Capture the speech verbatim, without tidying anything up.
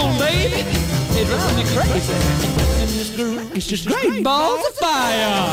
on, baby. It drives me crazy. It's just great balls of fire.